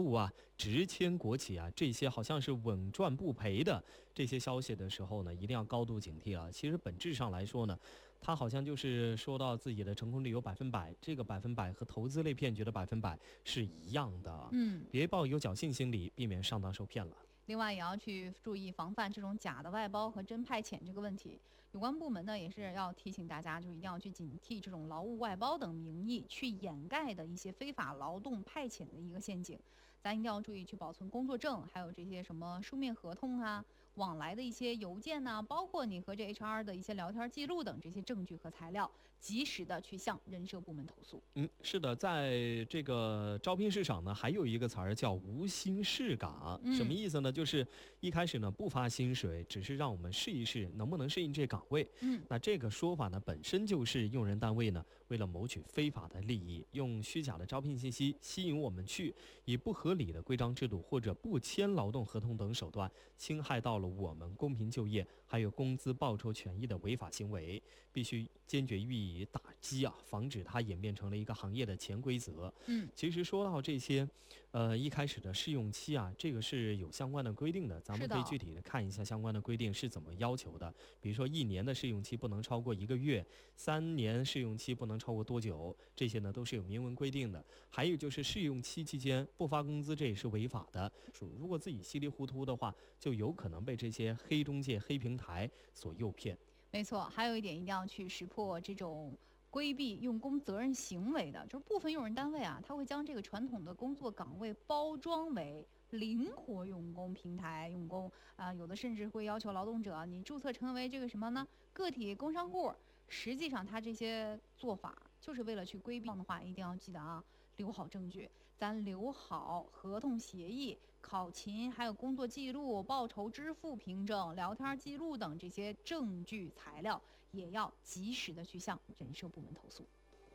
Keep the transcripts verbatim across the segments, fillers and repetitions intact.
务啊、直签国企啊，这些好像是稳赚不赔的这些消息的时候呢，一定要高度警惕啊。其实本质上来说呢，它好像就是说到自己的成功率有百分百，这个百分百和投资类骗局的百分百是一样的。 嗯， 别抱有侥幸心理，避免上当受骗了。 另外也要去注意防范这种假的外包和真派遣这个问题。有关部门呢也是要提醒大家，就一定要去警惕这种劳务外包等名义去掩盖的一些非法劳动派遣的一个陷阱。咱一定要注意去保存工作证，还有这些什么书面合同啊、往来的一些邮件呐、啊，包括你和这 H R 的一些聊天记录等这些证据和材料，及时的去向人社部门投诉。 嗯，是的，在这个招聘市场呢，还有一个词儿叫无薪试岗， 嗯、 什么意思呢？就是一开始呢不发薪水，只是让我们试一试能不能适应这岗位。 嗯， 那这个说法呢，本身就是用人单位呢为了谋取非法的利益，用虚假的招聘信息吸引我们去，以不合理的规章制度或者不签劳动合同等手段，侵害到了我们公平就业还有工资报酬权益的违法行为，必须坚决予以打击啊，防止它演变成了一个行业的潜规则。 嗯， 其实说到这些，呃，一开始的试用期啊，这个是有相关的规定的，咱们可以具体的看一下相关的规定是怎么要求的。比如说一年的试用期不能超过一个月，三年试用期不能超过多久，这些呢都是有明文规定的。还有就是试用期期间不发工资，这也是违法的。如果自己稀里糊涂的话，就有可能被这些黑中介、黑平台所诱骗。 没错，还有一点一定要去识破这种规避用工责任行为的，就是部分用人单位啊，他会将这个传统的工作岗位包装为灵活用工平台用工啊、呃，有的甚至会要求劳动者你注册成为这个什么呢个体工商户。实际上，他这些做法就是为了去规避的话，一定要记得啊，留好证据，咱留好合同协议、考勤，还有工作记录、报酬支付凭证、聊天记录等这些证据材料，也要及时的去向人社部门投诉。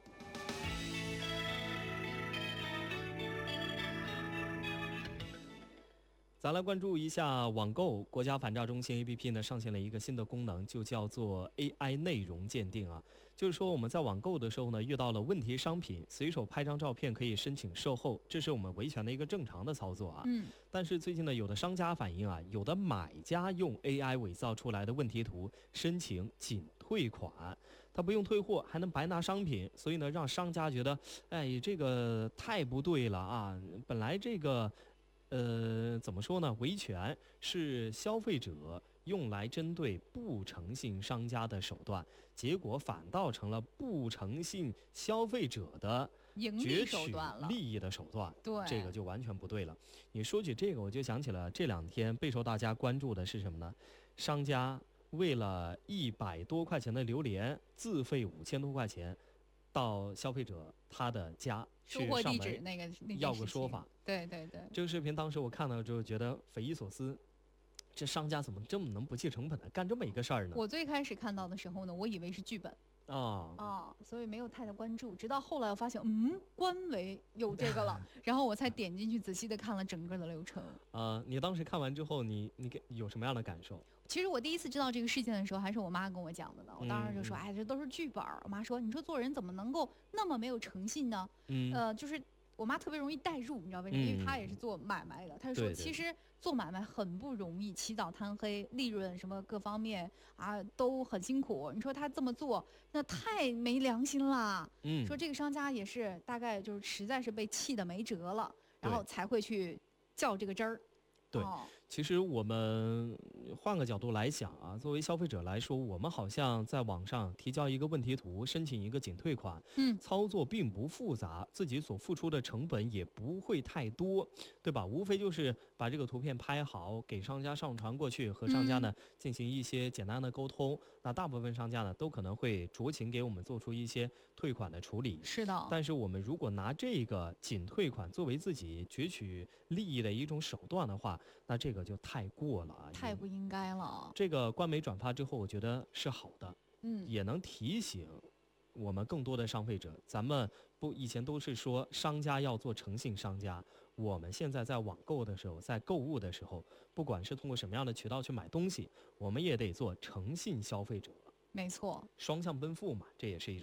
咱来关注一下网购。国家反诈中心 A P P 呢上线了一个新的功能，就叫做 A I 内容鉴定啊。就是说我们在网购的时候呢，遇到了问题商品，随手拍张照片可以申请售后，这是我们维权的一个正常的操作啊。 嗯。 但是最近呢，有的商家反映啊，有的买家用 A I 伪造出来的问题图申请仅退款，他不用退货，还能白拿商品，所以呢，让商家觉得，哎，这个太不对了啊！本来这个。呃，怎么说呢？维权是消费者用来针对不诚信商家的手段，结果反倒成了不诚信消费者的攫取利益的手段。 对， 这个就完全不对了。你说起这个，我就想起了这两天备受大家关注的是什么呢？商家为了一百多块钱的榴莲，自费五千多块钱。到消费者他的家去上门那个要个说法， 对对对， 这个视频当时我看到之后觉得匪夷所思，这商家怎么这么能不计成本的干这么一个事儿呢？ 我最开始看到的时候呢，我以为是剧本啊啊、哦，所以没有太大关注，直到后来我发现，嗯，官微有这个了，然后我才点进去仔细的看了整个的流程。 啊、呃，你当时看完之后，你你给有什么样的感受？ 其实我第一次知道这个事件的时候，还是我妈跟我讲的呢。我当时就说，嗯、哎，这都是剧本。我妈说，你说做人怎么能够那么没有诚信呢？嗯，呃，就是。我妈特别容易代入，你知道为什么？因为她也是做买卖的，她就说，其实做买卖很不容易，起早贪黑，利润什么各方面啊都很辛苦。你说她这么做，那太没良心啦。嗯，说这个商家也是大概就是实在是被气得没辙了，然后才会去较这个真儿。 对，其实我们换个角度来想啊，作为消费者来说，我们好像在网上提交一个问题图，申请一个仅退款，嗯，操作并不复杂，自己所付出的成本也不会太多，对吧？无非就是把这个图片拍好，给商家上传过去，和商家呢进行一些简单的沟通。嗯、那大部分商家呢都可能会酌情给我们做出一些退款的处理。 是的。 但是我们如果拿这个仅退款作为自己攫取利益的一种手段的话，那这个就太过了啊， 太不应该了。 这个官媒转发之后，我觉得是好的， 嗯， 也能提醒我们更多的消费者，咱们不以前都是说商家要做诚信商家，我们现在在网购的时候，在购物的时候，不管是通过什么样的渠道去买东西，我们也得做诚信消费者。 没错， 双向奔赴嘛，这也是一种。